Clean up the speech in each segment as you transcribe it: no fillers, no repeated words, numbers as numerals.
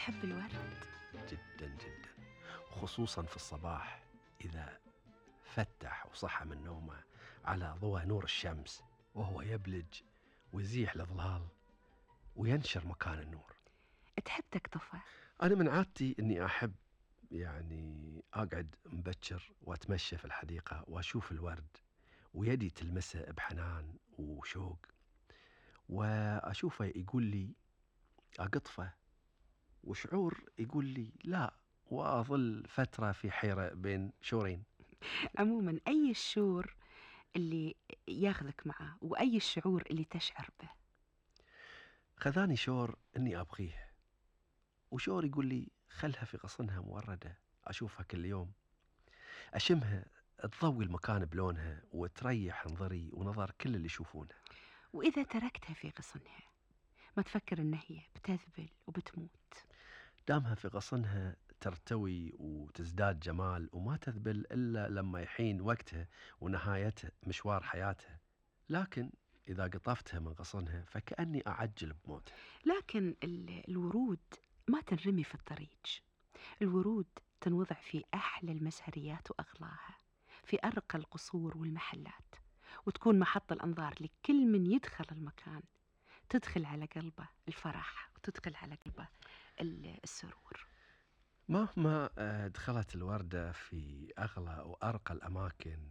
تحب الورد؟ جدا جدا، خصوصا في الصباح إذا فتح وصحى من نومه على ضوء نور الشمس وهو يبلج ويزيح الظلال وينشر مكان النور. تحب تقطفه؟ أنا من عادتي أني أحب أقعد مبكر وأتمشى في الحديقة وأشوف الورد ويدي تلمسه بحنان وشوق، وأشوفه يقول لي أقطفه، وشعور يقول لي لا، وأظل فترة في حيرة بين شعورين. عموما أي الشعور اللي ياخذك معه وأي الشعور اللي تشعر به؟ خذاني شعور أني أبغيه، وشعور يقول لي خلها في غصنها موردة، أشوفها كل يوم، أشمها تضوي المكان بلونها وتريح نظري ونظر كل اللي يشوفونها. وإذا تركتها في غصنها ما تفكر إن هي بتذبل وبتموت؟ دامها في غصنها ترتوي وتزداد جمال وما تذبل إلا لما يحين وقتها ونهايته مشوار حياتها، لكن إذا قطفتها من غصنها فكأني أعجل بموتها. لكن الورود ما تنرمي في الطريق، الورود تنوضع في أحلى المزهريات وأغلاها، في أرقى القصور والمحلات، وتكون محط الأنظار لكل من يدخل المكان، تدخل على قلبه الفرح وتدخل على قلبه السرور. مهما دخلت الوردة في أغلى وأرقى الأماكن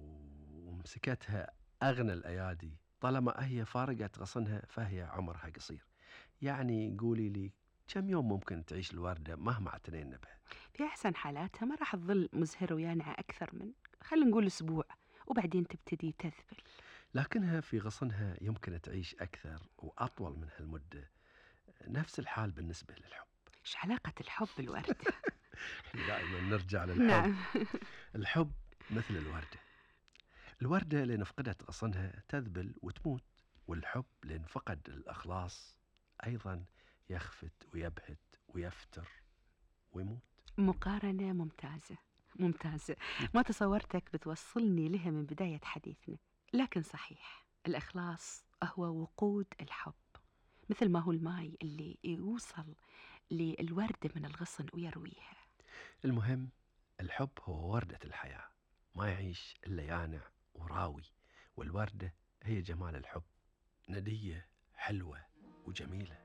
ومسكتها أغنى الأيادي، طالما هي فارقة غصنها فهي عمرها قصير. يعني قولي لي كم يوم ممكن تعيش الوردة مهما اعتنينا بها؟ في أحسن حالاتها ما راح تظل مزهرة ويانعة أكثر من خلينا نقول أسبوع، وبعدين تبتدي تذبل. لكنها في غصنها يمكن تعيش أكثر وأطول من هالمدة. نفس الحال بالنسبة للحب. إيش علاقة الحب بالوردة؟ دائما نرجع للحب. نعم. الحب مثل الوردة، الوردة لين فقدت غصنها تذبل وتموت، والحب لين فقد الأخلاص أيضا يخفت ويبهت ويفتر ويموت. مقارنة ممتازة ممتازة، ما تصورتك بتوصلني لها من بداية حديثنا، لكن صحيح الإخلاص هو وقود الحب، مثل ما هو الماء اللي يوصل للوردة من الغصن ويرويها. المهم الحب هو وردة الحياة، ما يعيش إلا يانع وراوي، والوردة هي جمال الحب، ندية حلوة وجميلة.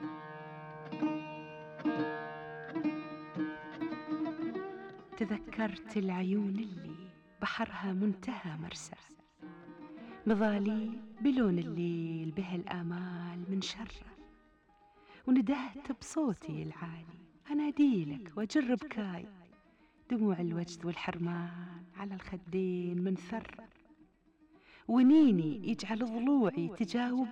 تذكرت العيون اللي بحرها منتهى مرسى، مظالي بلون الليل بها الآمال من شره، وندهت بصوتي العالي أناديلك وأجر بكاي، دموع الوجد والحرمان على الخدين من ثرة، ونيني يجعل ضلوعي تجاوب